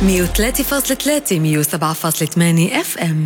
103.3 107.8 FM.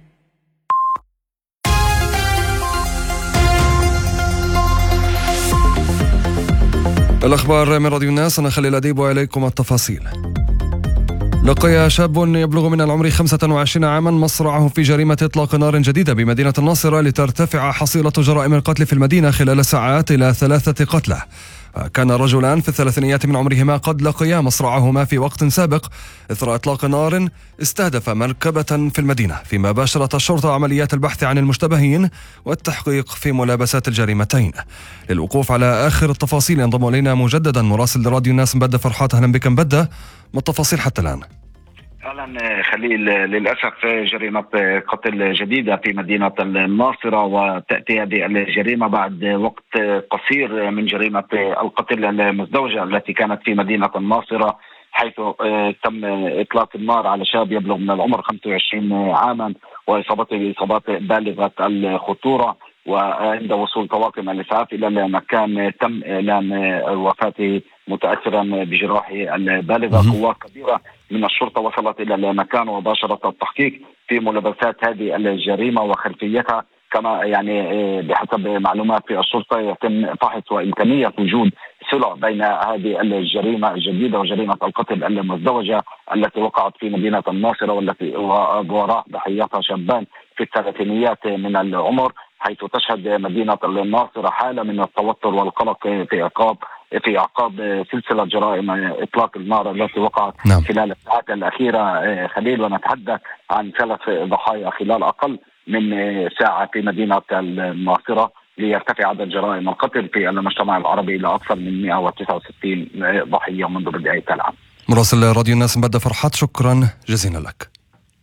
الأخبار من راديو الناس، أنا خليل أديب وإليكم التفاصيل. لقي شاب يبلغ من العمر 25 عاما مصرعه في جريمة إطلاق نار جديدة بمدينة الناصرة لترتفع حصيلة جرائم القتل في المدينة خلال ساعات إلى 3 قتلى. كان الرجلان في الثلاثينيات من عمرهما قد لقيا مصرعهما في وقت سابق إثر إطلاق نار استهدف مركبة في المدينة، فيما باشرت الشرطة عمليات البحث عن المشتبهين والتحقيق في ملابسات الجريمتين. للوقوف على آخر التفاصيل ينضم إلينا مجددا مراسل راديو الناس مبدة فرحات. أهلا بك مبدة، ما التفاصيل حتى الآن؟ أهلا خليل، للأسف جريمة قتل جديدة في مدينة الناصرة، وتأتي هذه الجريمة بعد وقت قصير من جريمة القتل المزدوجة التي كانت في مدينة الناصرة، حيث تم إطلاق النار على شاب يبلغ من العمر 25 عاما وإصابته بإصابات بالغة الخطورة. وعند وصول طواقم الإسعاف إلى المكان تم إعلان وفاته متأثرا بجراحه البالغة. قوات كبيرة من الشرطة وصلت إلى المكان وباشرت التحقيق في ملابسات هذه الجريمة وخلفيتها، كما بحسب معلومات في الشرطة يتم فحص وإمكانية وجود صلة بين هذه الجريمة الجديدة وجريمة القتل المزدوجة التي وقعت في مدينة الناصرة، والتي وراء ضحيتها شابان في الثلاثينيات من العمر، حيث تشهد مدينة الناصرة حالة من التوتر والقلق في أعقاب سلسلة جرائم إطلاق النار التي وقعت خلال الساعات الأخيرة خليل. ونتحدث عن 3 ضحايا خلال أقل من ساعة في مدينة الناصرة، ليرتفع عدد جرائم القتل في المجتمع العربي إلى أكثر من 169 ضحية منذ بداية العام. مراسل راديو الناس مبدة فرحات، شكرا جزيلا لك.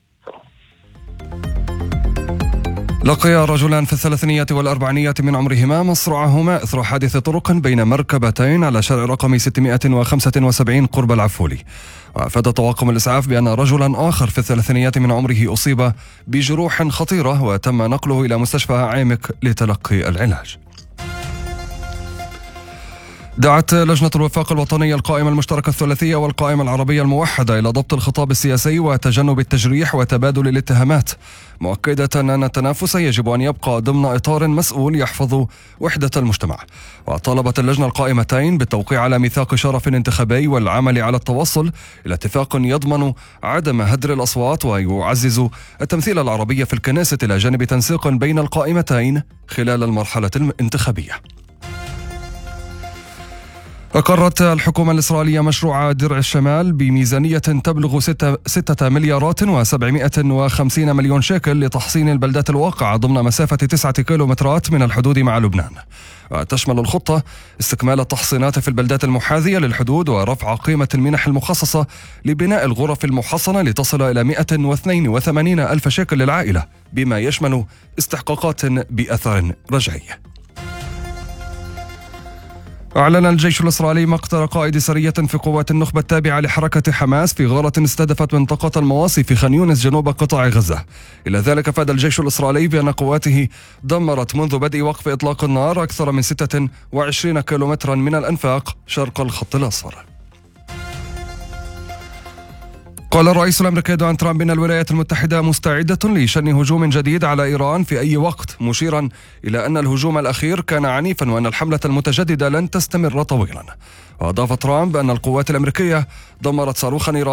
لقي رجلان في الثلاثينيات والأربعينيات من عمرهما مصرعهما إثر حادث طرق بين مركبتين على شارع رقم 675 قرب العفولي. وأفاد طواقم الإسعاف بأن رجلا آخر في الثلاثينيات من عمره أصيب بجروح خطيرة وتم نقله إلى مستشفى عامك لتلقي العلاج. دعت لجنة الوفاق الوطنية القائمة المشتركة الثلاثية والقائمة العربية الموحدة إلى ضبط الخطاب السياسي وتجنب التجريح وتبادل الاتهامات، مؤكدة أن التنافس يجب أن يبقى ضمن إطار مسؤول يحفظ وحدة المجتمع. وطالبت اللجنة القائمتين بالتوقيع على ميثاق شرف انتخابي والعمل على التوصل إلى اتفاق يضمن عدم هدر الأصوات ويعزز التمثيل العربي في الكنيسة إلى جانب تنسيق بين القائمتين خلال المرحلة الانتخابية. أقرت الحكومة الإسرائيلية مشروع درع الشمال بميزانية تبلغ 6 مليارات و750 مليون شيكل لتحصين البلدات الواقعة ضمن مسافة 9 كيلومترات من الحدود مع لبنان. وتشمل الخطة استكمال التحصينات في البلدات المحاذية للحدود ورفع قيمة المنح المخصصة لبناء الغرف المحصنة لتصل إلى 182 ألف شيكل للعائلة، بما يشمل استحقاقات بأثر رجعي. أعلن الجيش الإسرائيلي مقتل قائد سرية في قوات النخبة التابعة لحركة حماس في غارة استهدفت منطقة المواصي في خان يونس جنوب قطاع غزة. إلى ذلك أفاد الجيش الإسرائيلي بأن قواته دمرت منذ بدء وقف إطلاق النار أكثر من 26 كيلومترا من الأنفاق شرق الخط الأصفر. قال الرئيس الأمريكي دونالد ترامب إن الولايات المتحدة مستعدة لشن هجوم جديد على إيران في أي وقت، مشيرا إلى أن الهجوم الأخير كان عنيفا وأن الحملة المتجددة لن تستمر طويلا. وأضاف ترامب أن القوات الأمريكية دمرت صاروخا إيرانيا